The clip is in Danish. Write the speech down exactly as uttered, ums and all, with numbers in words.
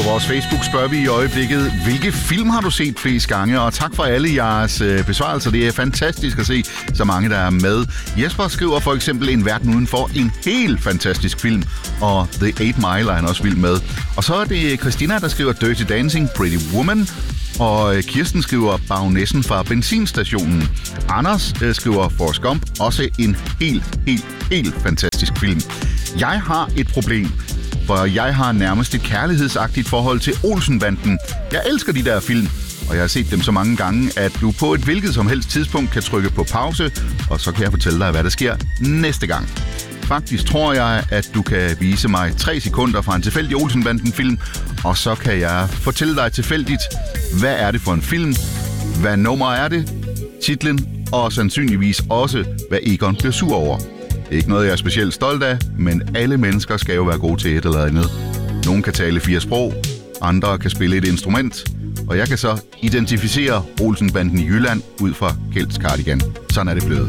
vores Facebook spørger vi i øjeblikket, hvilke film har du set flest gange? Og tak for alle jeres øh, besvarelser. Det er fantastisk at se så mange, der er med. Jesper skriver for eksempel En verden udenfor, en helt fantastisk film. Og The eight Mile er han også vild med. Og så er det Christina, der skriver Dirty Dancing, Pretty Woman. Og Kirsten skriver Baronessen fra benzinstationen. Anders øh, skriver Forrest Gump, også en helt, helt, helt fantastisk film. Jeg har et problem, for jeg har nærmest et kærlighedsagtigt forhold til Olsenbanden. Jeg elsker de der film, og jeg har set dem så mange gange, at du på et hvilket som helst tidspunkt kan trykke på pause, og så kan jeg fortælle dig, hvad der sker næste gang. Faktisk tror jeg, at du kan vise mig tre sekunder fra en tilfældig Olsenbanden-film, og så kan jeg fortælle dig tilfældigt, hvad er det for en film, hvad nummer er det, titlen, og sandsynligvis også, hvad Egon bliver sur over. Det er ikke noget, jeg er specielt stolt af, men alle mennesker skal jo være gode til et eller andet. Nogle kan tale fire sprog, andre kan spille et instrument, og jeg kan så identificere Olsenbanden i Jylland ud fra Kjelds Cardigan. Sådan er det blevet.